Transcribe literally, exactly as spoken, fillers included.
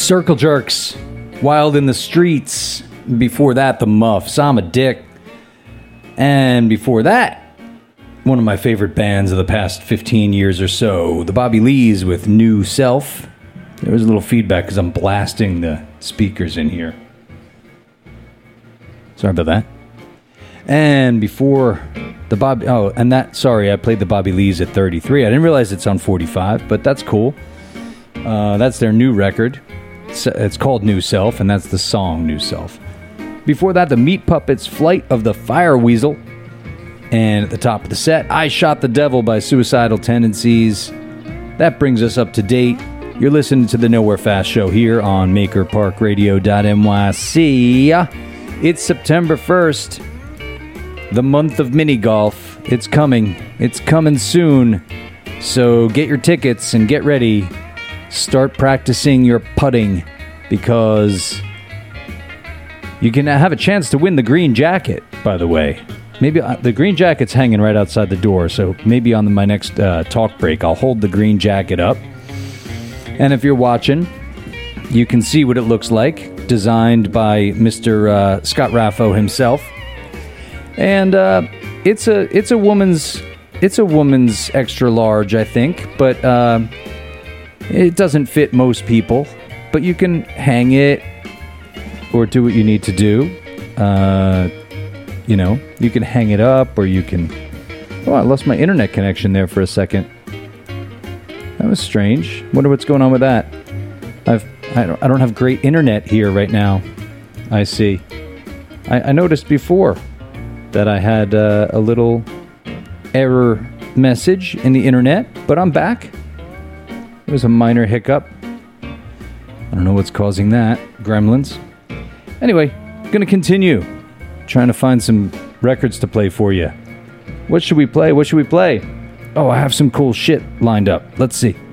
Circle Jerks, Wild in the Streets. Before that, The Muffs, I'm a Dick. And before that, one of my favorite bands of the past fifteen years or so, the Bobby Lees with New Self. There was a little feedback because I'm blasting the speakers in here. Sorry about that. And before the Bobby... Oh, and that... Sorry, I played the Bobby Lees at thirty-three. I didn't realize it's on forty-five, but that's cool. Uh, that's their new record. It's, it's called New Self, and that's the song New Self. Before that, the Meat Puppets' Flight of the Fire Weasel. And at the top of the set, I Shot the Devil by Suicidal Tendencies. That brings us up to date. You're listening to the Nowhere Fast Show here on maker park radio dot N Y C. It's September first, the month of mini golf. It's coming. It's coming soon. So get your tickets and get ready. Start practicing your putting because you can have a chance to win the green jacket, by the way. Maybe uh, the green jacket's hanging right outside the door, so maybe on the, my next uh, talk break, I'll hold the green jacket up. And if you're watching, you can see what it looks like, designed by Mister Uh, Scott Raffo himself. And uh, it's a it's a woman's it's a woman's extra large, I think, but uh, it doesn't fit most people. But you can hang it or do what you need to do. Uh, You know, you can hang it up or you can... Oh, I lost my internet connection there for a second. That was strange. Wonder what's going on with that. I've, I don't, I don't have great internet here right now. I see. I, I noticed before that I had uh, a little error message in the internet, but I'm back. It was a minor hiccup. I don't know what's causing that. Gremlins. Anyway, gonna continue. Trying to find some records to play for you. What should we play? What should we play? Oh, I have some cool shit lined up. Let's see.